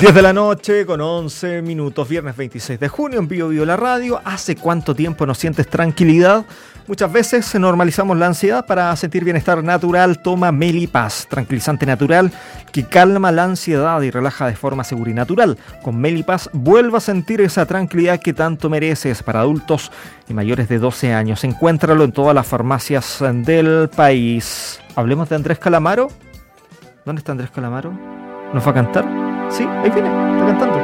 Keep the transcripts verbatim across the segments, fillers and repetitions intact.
diez de la noche con once minutos, viernes veintiséis de junio, en Bio Bio la Radio. ¿Hace cuánto tiempo no sientes tranquilidad? Muchas veces normalizamos la ansiedad. Para sentir bienestar natural, toma Melipaz, tranquilizante natural que calma la ansiedad y relaja de forma segura y natural. Con Melipaz vuelva a sentir esa tranquilidad que tanto mereces. Para adultos y mayores de doce años, encuéntralo en todas las farmacias del país. Hablemos de Andrés Calamaro. ¿Dónde está Andrés Calamaro? ¿Nos va a cantar? Sí, ahí viene, está cantando.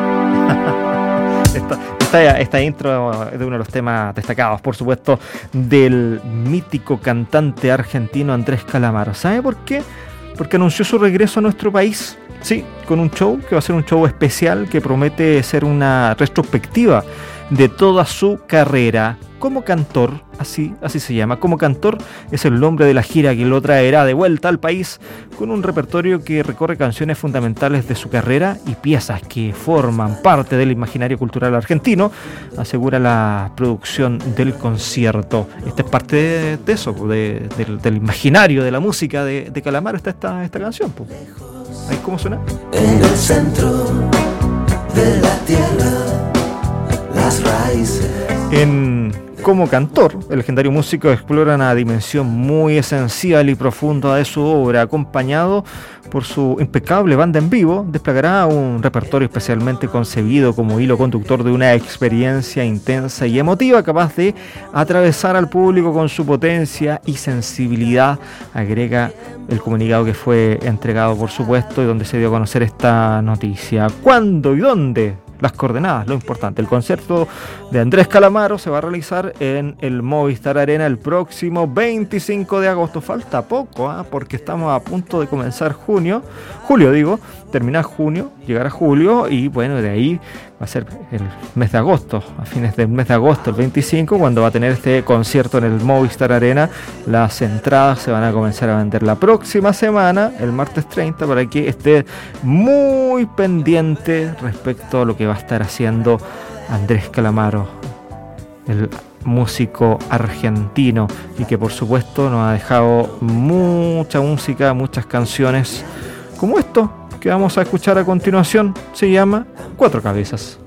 esta, esta, esta intro es de uno de los temas destacados, por supuesto, del mítico cantante argentino Andrés Calamaro. ¿Sabe por qué? Porque anunció su regreso a nuestro país. Sí, con un show que va a ser un show especial que promete ser una retrospectiva de toda su carrera como cantor, así, así se llama. Como cantor es el nombre de la gira que lo traerá de vuelta al país con un repertorio que recorre canciones fundamentales de su carrera y piezas que forman parte del imaginario cultural argentino, asegura la producción del concierto. Esta es parte de, de eso, de, de, del imaginario de la música de, de Calamaro, está esta, esta canción. Pues. ¿Ahí cómo suena? En el centro de la tierra, las raíces. En Como cantor, el legendario músico explora una dimensión muy esencial y profunda de su obra. Acompañado por su impecable banda en vivo, desplegará un repertorio especialmente concebido como hilo conductor de una experiencia intensa y emotiva, capaz de atravesar al público con su potencia y sensibilidad, agrega el comunicado que fue entregado, por supuesto, y donde se dio a conocer esta noticia. ¿Cuándo y dónde? Las coordenadas, lo importante. El concierto de Andrés Calamaro se va a realizar en el Movistar Arena el próximo veinticinco de agosto. Falta poco, ¿eh? Porque estamos a punto de comenzar junio. Julio, digo, terminar junio, llegar a julio y bueno, de ahí va a ser el mes de agosto, a fines del mes de agosto, el veinticinco, cuando va a tener este concierto en el Movistar Arena. Las entradas se van a comenzar a vender la próxima semana, el martes treinta, para que esté muy pendiente respecto a lo que va a estar haciendo Andrés Calamaro, el músico argentino, y que por supuesto nos ha dejado mucha música, muchas canciones como esto que vamos a escuchar a continuación. Se llama Cuatro Cabezas.